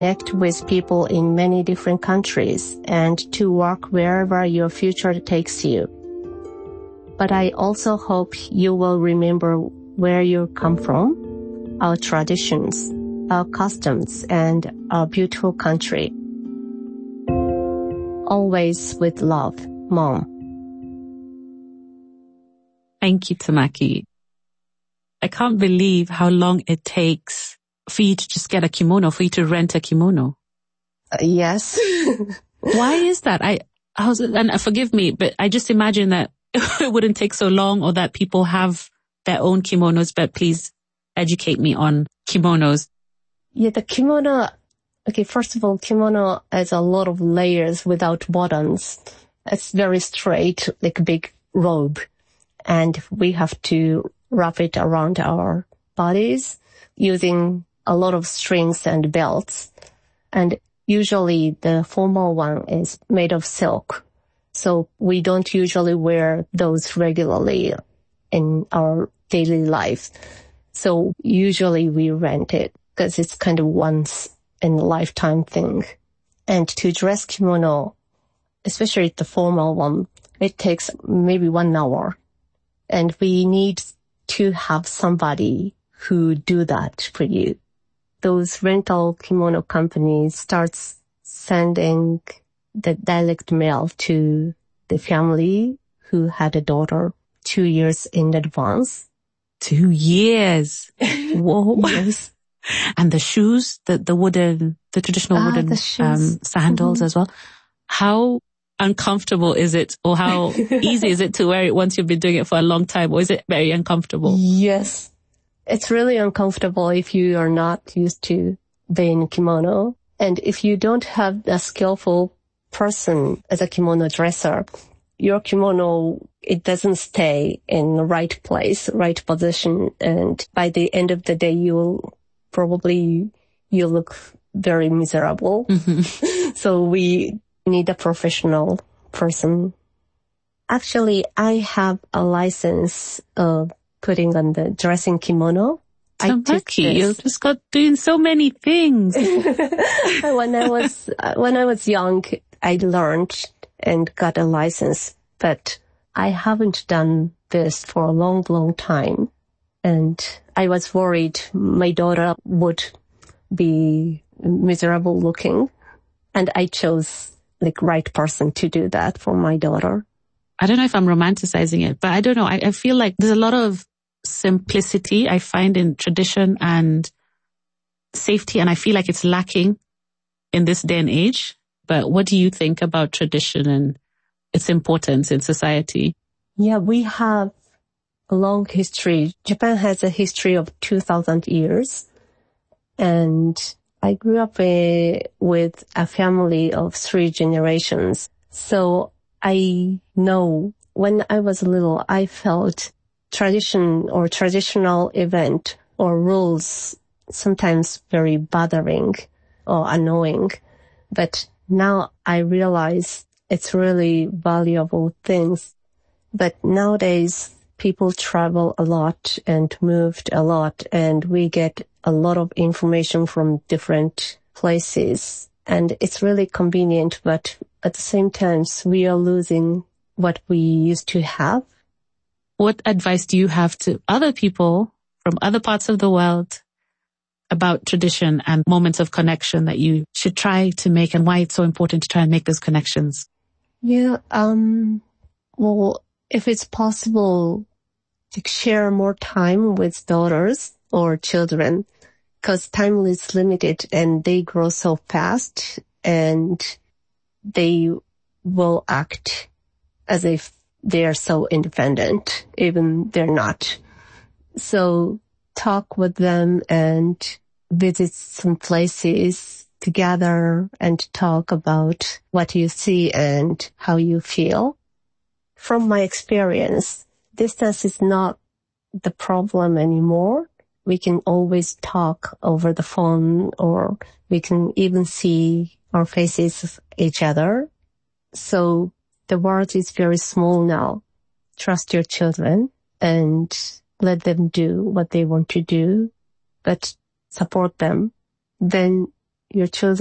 connect with people in many different countries and to work wherever your future takes you. But I also hope you will remember where you come from, our traditions, our customs, and our beautiful country. Always with love, Mom. Thank you, Tamaki. I can't believe how long it takes for you to just get a kimono, for you to rent a kimono. Yes. Why is that? And forgive me, but I just imagine that it wouldn't take so long, or that people have their own kimonos, but please educate me on kimonos. Yeah, the kimono, okay, first of all, kimono has a lot of layers without buttons. It's very straight, like a big robe. And we have to wrap it around our bodies using a lot of strings and belts. And usually the formal one is made of silk. So we don't usually wear those regularly in our daily life. So usually we rent it because it's kind of once in a lifetime thing. And to dress kimono, especially the formal one, it takes maybe 1 hour. And we need to have somebody who do that for you. Those rental kimono companies starts sending the direct mail to the family who had a daughter 2 years in advance. 2 years. Whoa. Yes. And the shoes, the traditional wooden sandals as well. How uncomfortable is it, or how easy is it to wear it once you've been doing it for a long time, or is it very uncomfortable? Yes. It's really uncomfortable if you are not used to being kimono. And if you don't have a skillful person as a kimono dresser, your kimono, it doesn't stay in the right place, right position. And by the end of the day, you look very miserable. Mm-hmm. So we need a professional person. Actually, I have a license of putting on the dressing kimono. Tamaki, you just got doing so many things. When I was young, I learned and got a license, but I haven't done this for a long, long time. And I was worried my daughter would be miserable looking. And I chose the right person to do that for my daughter. I don't know if I'm romanticizing it, but I don't know. I feel like there's a lot of simplicity I find in tradition and safety, and I feel like it's lacking in this day and age. But what do you think about tradition and its importance in society? Yeah, we have a long history. Japan has a history of 2,000 years. And I grew up with a family of 3 generations. So I know when I was little, I felt tradition or traditional event or rules sometimes very bothering or annoying. But now I realize it's really valuable things. But nowadays people travel a lot and moved a lot, and we get a lot of information from different places. And it's really convenient, but at the same time, we are losing what we used to have. What advice do you have to other people from other parts of the world about tradition and moments of connection that you should try to make, and why it's so important to try and make those connections? Yeah, well, if it's possible to share more time with daughters or children, because time is limited and they grow so fast and they will act as if they are so independent, even they're not. So talk with them and visit some places together and talk about what you see and how you feel. From my experience, distance is not the problem anymore. We can always talk over the phone, or we can even see our faces each other. So the world is very small now. Trust your children and let them do what they want to do, but support them. Then your children